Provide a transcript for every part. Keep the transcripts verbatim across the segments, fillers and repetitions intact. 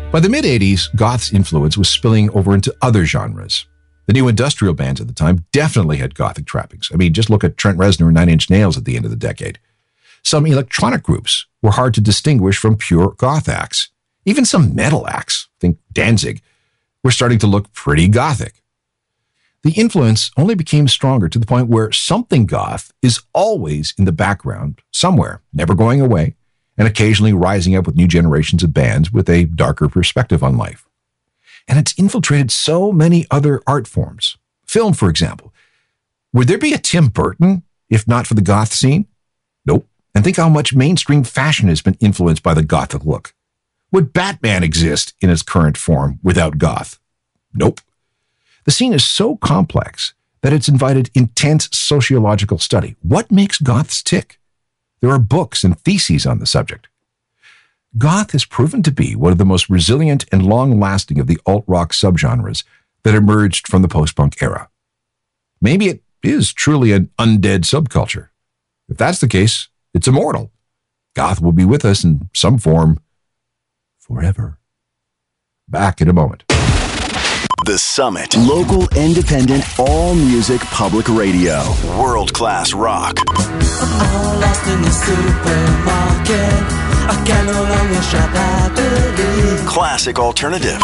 By the mid-eighties, goth's influence was spilling over into other genres. The new industrial bands at the time definitely had gothic trappings. I mean, just look at Trent Reznor and Nine Inch Nails at the end of the decade. Some electronic groups were hard to distinguish from pure goth acts. Even some metal acts, think Danzig, were starting to look pretty gothic. The influence only became stronger to the point where something goth is always in the background, somewhere, never going away, and occasionally rising up with new generations of bands with a darker perspective on life. And it's infiltrated so many other art forms. Film, for example. Would there be a Tim Burton if not for the goth scene? Nope. And think how much mainstream fashion has been influenced by the gothic look. Would Batman exist in its current form without goth? Nope. The scene is so complex that it's invited intense sociological study. What makes goths tick? There are books and theses on the subject. Goth has proven to be one of the most resilient and long-lasting of the alt-rock subgenres that emerged from the post-punk era. Maybe it is truly an undead subculture. If that's the case, it's immortal. Goth will be with us in some form forever. Back in a moment. The Summit. Local, independent, all-music public radio. World-class rock. I'm all lost in the supermarket. I can no longer shop happily. Classic alternative.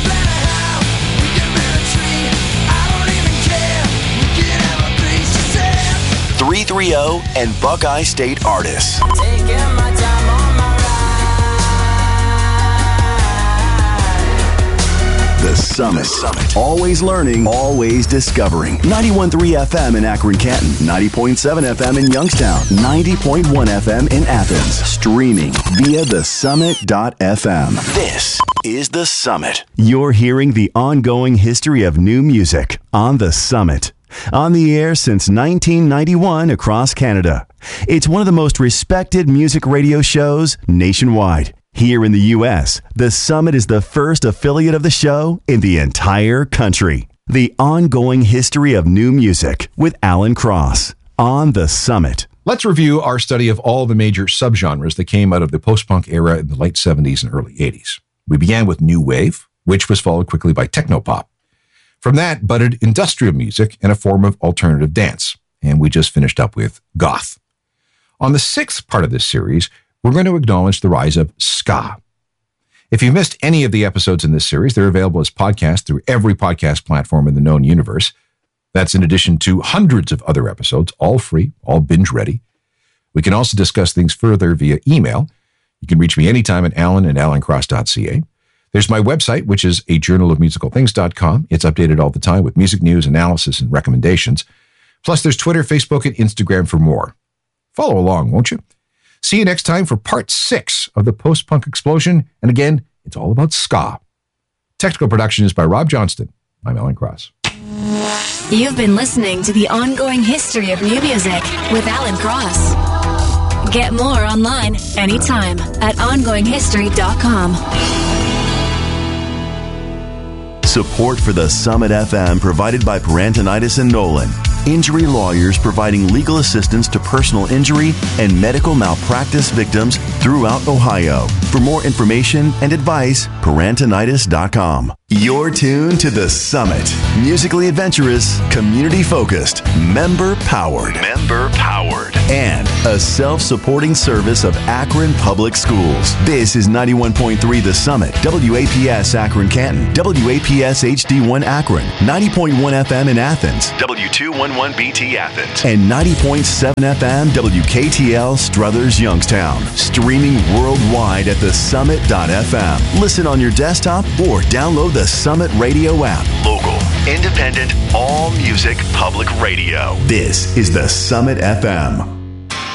three thirty and Buckeye State artists. Taking my time on my ride. The Summit. The Summit. Always learning, always discovering. ninety-one point three F M in Akron, Canton. ninety point seven F M in Youngstown. ninety point one F M in Athens. Streaming via the summit dot f m. This is The Summit. You're hearing the ongoing history of new music on The Summit. On the air since nineteen ninety-one across Canada. It's one of the most respected music radio shows nationwide. Here in the U S, The Summit is the first affiliate of the show in the entire country. The ongoing history of new music with Alan Cross on The Summit. Let's review our study of all the major subgenres that came out of the post-punk era in the late seventies and early eighties. We began with new wave, which was followed quickly by technopop. From that budded industrial music and a form of alternative dance. And we just finished up with goth. On the sixth part of this series, we're going to acknowledge the rise of ska. If you missed any of the episodes in this series, they're available as podcasts through every podcast platform in the known universe. That's in addition to hundreds of other episodes, all free, all binge-ready. We can also discuss things further via email. You can reach me anytime at alan at alan cross dot c a. There's my website, which is a journal of musical things dot com. It's updated all the time with music news, analysis, and recommendations. Plus, there's Twitter, Facebook, and Instagram for more. Follow along, won't you? See you next time for part six of the post-punk explosion. And again, it's all about ska. Technical production is by Rob Johnston. I'm Alan Cross. You've been listening to the ongoing history of new music with Alan Cross. Get more online anytime at ongoing history dot com. Support for the Summit F M provided by Parantonitis and Nolan. Injury lawyers providing legal assistance to personal injury and medical malpractice victims throughout Ohio. For more information and advice, parantonitis dot com. You're tuned to The Summit. Musically adventurous, community-focused, member-powered. Member-powered. And a self-supporting service of Akron Public Schools. This is ninety-one point three The Summit, W A P S Akron Canton, W A P S H D one Akron, ninety point one F M in Athens, W two eleven B T Athens, and ninety point seven F M W K T L Struthers Youngstown. Streaming worldwide at the summit dot f m. Listen on your desktop or download the Summit Radio app. Local, independent, all music public radio. This is the Summit F M.